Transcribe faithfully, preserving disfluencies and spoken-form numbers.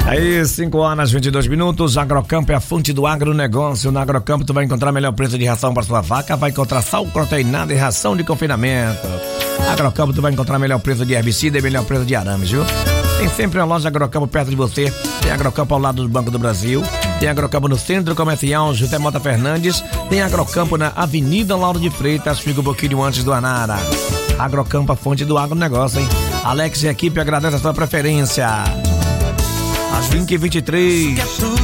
Aí, cinco horas, vinte e dois minutos. Agrocampo é a fonte do agronegócio. Na Agrocampo tu vai encontrar melhor preço de ração para sua vaca, vai encontrar sal proteinado e ração de confinamento. Agrocampo tu vai encontrar melhor preço de herbicida e melhor preço de arames, viu? Tem sempre uma loja Agrocampo perto de você. Tem Agrocampo ao lado do Banco do Brasil. Tem Agrocampo no Centro Comercial José Mota Fernandes. Tem Agrocampo na Avenida Lauro de Freitas, fica um pouquinho antes do Anara. Agrocampo, a fonte do agronegócio, hein? Alex e a equipe agradecem a sua preferência. Às vinte e vinte e três.